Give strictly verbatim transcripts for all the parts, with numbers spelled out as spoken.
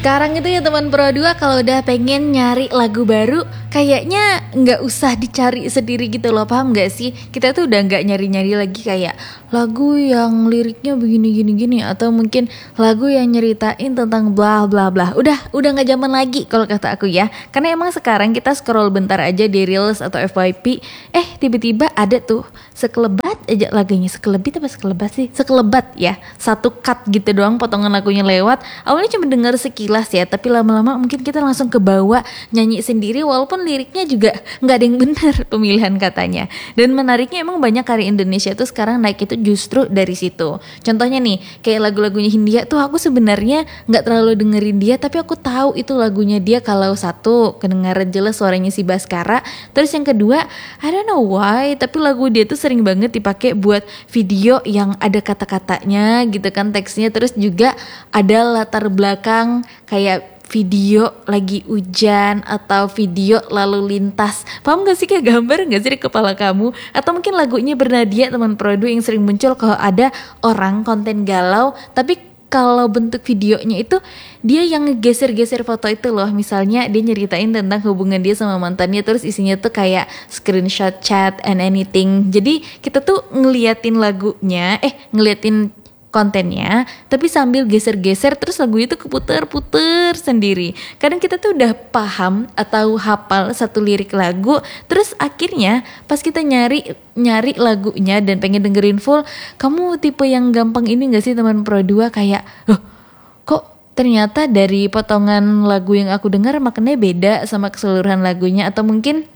Sekarang itu ya teman Pro dua, kalau udah pengen nyari lagu baru kayaknya nggak usah dicari sendiri gitu loh, paham nggak sih? Kita tuh udah nggak nyari-nyari lagi kayak lagu yang liriknya begini gini gini atau mungkin lagu yang nyeritain tentang bla bla bla. Udah udah nggak zaman lagi kalau kata aku ya. Karena emang sekarang kita scroll bentar aja di Reels atau F Y P, eh tiba-tiba ada tuh sekelebat aja lagunya. Sekelebit apa sekelebat sih? Sekelebat ya, satu cut gitu doang potongan lagunya lewat. Awalnya cuma denger sekilas ya, tapi lama-lama mungkin kita langsung kebawa nyanyi sendiri walaupun liriknya juga nggak ada yang benar pemilihan katanya. Dan menariknya emang banyak karya Indonesia tuh sekarang naik itu justru dari situ. Contohnya nih kayak lagu-lagunya Hindia tuh aku sebenarnya nggak terlalu dengerin dia, tapi aku tahu itu lagunya dia. Kalau satu kedengaran jelas suaranya si Baskara, terus yang kedua I don't know why tapi lagu dia tuh sering banget dipakai buat video yang ada kata-katanya gitu kan, teksnya, terus juga ada latar belakang kayak video lagi hujan atau video lalu lintas. Paham gak sih, kayak gambar gak sih di kepala kamu? Atau mungkin lagunya Bernadia teman Pro dua yang sering muncul kalau ada orang konten galau, tapi kalau bentuk videonya itu dia yang ngegeser-geser foto itu loh. Misalnya dia nyeritain tentang hubungan dia sama mantannya, terus isinya tuh kayak screenshot chat and anything. Jadi kita tuh ngeliatin lagunya, eh ngeliatin kontennya, tapi sambil geser-geser terus lagu itu keputer-puter sendiri. Kadang kita tuh udah paham atau hafal satu lirik lagu, terus akhirnya pas kita nyari nyari lagunya dan pengen dengerin full, kamu tipe yang gampang ini gak sih teman Pro dua, kayak loh kok ternyata dari potongan lagu yang aku dengar maknanya beda sama keseluruhan lagunya, atau mungkin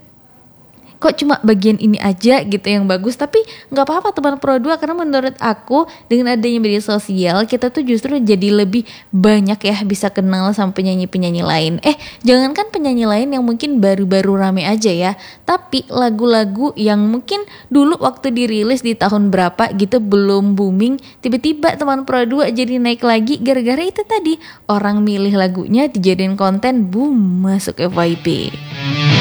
kok cuma bagian ini aja gitu yang bagus. Tapi gak apa-apa teman Pro dua, karena menurut aku dengan adanya media sosial kita tuh justru jadi lebih banyak ya bisa kenal sama penyanyi-penyanyi lain. Eh jangankan penyanyi lain yang mungkin baru-baru rame aja ya, tapi lagu-lagu yang mungkin dulu waktu dirilis di tahun berapa gitu belum booming, tiba-tiba teman Pro dua jadi naik lagi gara-gara itu tadi, orang milih lagunya dijadiin konten, boom, masuk F Y P.